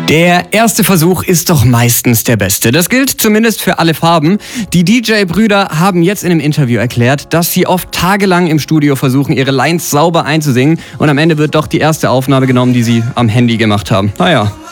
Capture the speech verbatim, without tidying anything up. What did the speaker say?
Der erste Versuch ist doch meistens der beste. Das gilt zumindest für alle Farben. Die D J-Brüder haben jetzt in einem Interview erklärt, dass sie oft tagelang im Studio versuchen, ihre Lines sauber einzusingen und am Ende wird doch die erste Aufnahme genommen, die sie am Handy gemacht haben. Naja,